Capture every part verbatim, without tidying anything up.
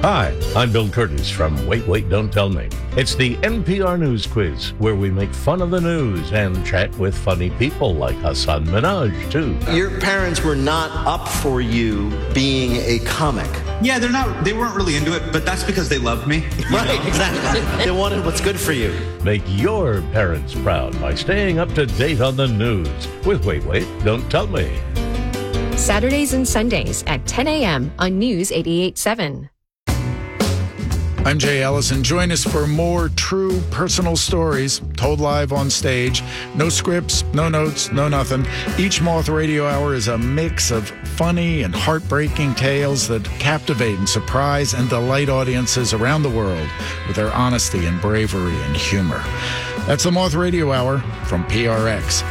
Hi, I'm Bill Curtis from Wait, Wait, Don't Tell Me. It's the N P R News Quiz, where we make fun of the news and chat with funny people like Hasan Minhaj, too. Your parents were not up for you being a comic. Yeah, they're not. They weren't really into it, but that's because they loved me. Right, know? Exactly. They wanted what's good for you. Make your parents proud by staying up to date on the news with Wait, Wait, Don't Tell Me. Saturdays and Sundays at ten a.m. on News eighty-eight point seven. I'm Jay Ellison. Join us for more true personal stories told live on stage. No scripts, no notes, no nothing. Each Moth Radio Hour is a mix of funny and heartbreaking tales that captivate and surprise and delight audiences around the world with their honesty and bravery and humor. That's the Moth Radio Hour from P R X.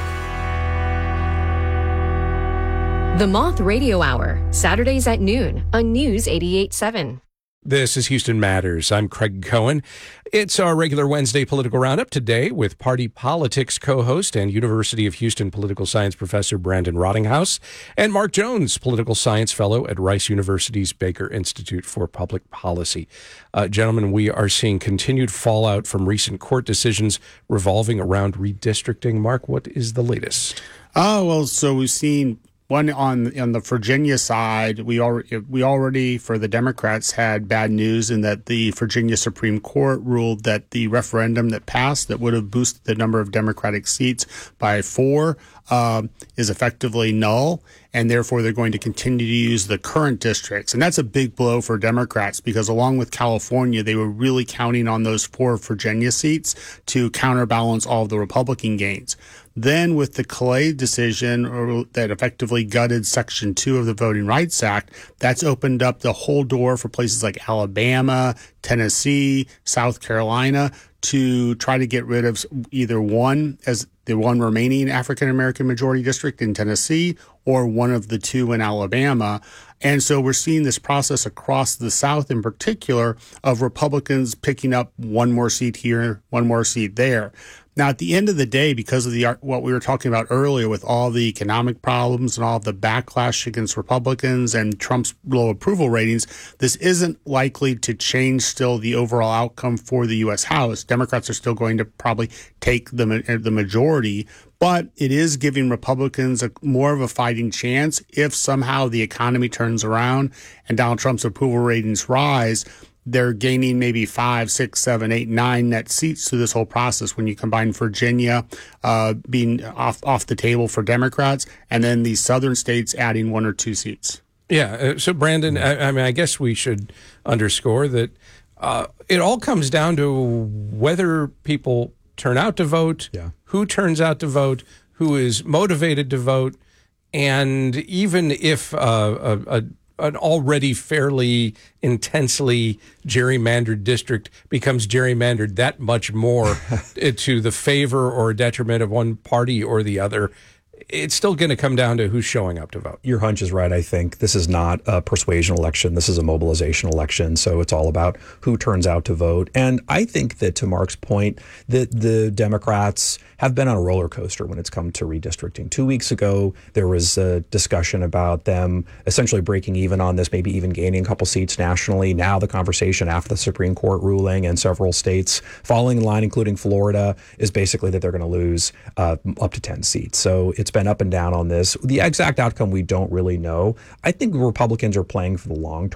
The Moth Radio Hour, Saturdays at noon on News eighty-eight point seven. This is Houston Matters. I'm Craig Cohen. It's our regular Wednesday political roundup today with party politics co-host and University of Houston political science professor Brandon Rottinghaus and Mark Jones, political science fellow at Rice University's Baker Institute for Public Policy. Uh, gentlemen, we are seeing continued fallout from recent court decisions revolving around redistricting. Mark, what is the latest? Oh, well, so we've seen one on on the Virginia side. We already we already for the Democrats had bad news in that the Virginia Supreme Court ruled that the referendum that passed that would have boosted the number of Democratic seats by four uh, is effectively null, and therefore they're going to continue to use the current districts. And that's a big blow for Democrats because along with California, they were really counting on those four Virginia seats to counterbalance all of the Republican gains. Then with the Calais decision or that effectively gutted Section two of the Voting Rights Act, that's opened up the whole door for places like Alabama, Tennessee, South Carolina to try to get rid of either one as the one remaining African-American majority district in Tennessee or one of the two in Alabama. And so we're seeing this process across the South in particular of Republicans picking up one more seat here, one more seat there. Now, at the end of the day, because of the what we were talking about earlier with all the economic problems and all the backlash against Republicans and Trump's low approval ratings, this isn't likely to change still the overall outcome for the U S House. Democrats are still going to probably take the, the majority, but it is giving Republicans a, more of a fighting chance if somehow the economy turns around and Donald Trump's approval ratings rise. They're gaining maybe five, six, seven, eight, nine net seats through this whole process when you combine Virginia uh, being off, off the table for Democrats and then these southern states adding one or two seats. Yeah. Uh, so, Brandon, I, I mean, I guess we should underscore that uh, it all comes down to whether people turn out to vote, yeah. who turns out to vote, who is motivated to vote, and even if uh, a, a an already fairly intensely gerrymandered district becomes gerrymandered that much more to the favor or detriment of one party or the other, it's still going to come down to who's showing up to vote. Your hunch is right, I think. This is not a persuasion election. This is a mobilization election. So it's all about who turns out to vote. And I think that, to Mark's point, that the Democrats have been on a roller coaster when it's come to redistricting. Two weeks ago, there was a discussion about them essentially breaking even on this, maybe even gaining a couple seats nationally. Now the conversation after the Supreme Court ruling and several states falling in line, including Florida, is basically that they're going to lose uh, up to ten seats. So it's been up and down on this. The exact outcome we don't really know. I think Republicans are playing for the long